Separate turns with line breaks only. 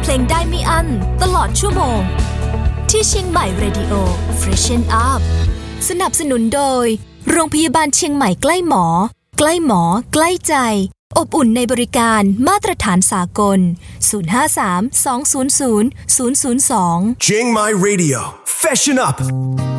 ลงได้ไม่อั้นตลอดชั่วโมงที่เชียงใหม่ Radio Freshen Up สนับสนุนโดยโรงพยาบาลเชียงใหม่ใกล้หมอใกล้หมอใกล้ใจอบอุ่นในบริการมาตรฐานสากล053 200 002
Chiang Mai Radio Freshen Up